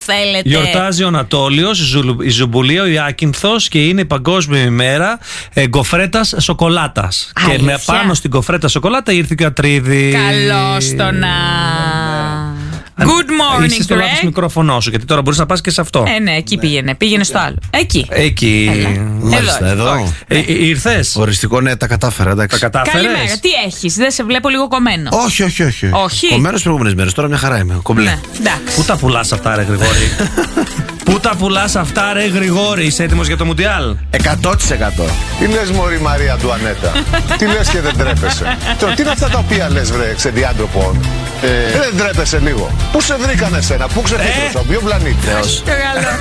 θέλετε. Γιορτάζει ο Ανατόλιος, η Ζουμπουλία, ο Ιάκυνθος και είναι η Παγκόσμια ημέρα γκοφρέτας σοκολάτας. Και με πάνω στην γκοφρέτα σοκολάτα ήρθε και ο Ατρίδης. Καλώς το να. Good morning, Είσαι στο λάθος μικρόφωνο σου, γιατί τώρα μπορείς να πας και σε αυτό. Ναι, εκεί πήγαινε. Πήγαινε στο άλλο. Εκεί. Μάλιστα, εδώ. Ήρθες. Οριστικό, ναι, τα κατάφερα, εντάξει. Τα κατάφερες. Καλημέρα. Τι έχεις, δεν σε βλέπω λίγο κομμένο. Όχι. Κομμένος προηγούμενες μέρες, τώρα μια χαρά είμαι. Κομπλέ. Ναι, εντάξει. Πού τα πουλάς αυτά, ρε Γρηγόρη? Πού τα πουλάς αυτά, ρε Γρηγόρη? Είσαι έτοιμος για το Μουντιάλ? 100%. Τι λες, μωρή Μαρία Αντουανέτα? Τι λες και δεν τρέπεσαι? Τώρα, τι είναι αυτά τα οποία λες, βρε, ξεδιάντροπον? Δεν τρέπεσαι λίγο? Πού σε βρήκανε εσένα, πού ξεφύγεις, από ποιο πλανήτη? Το καλό.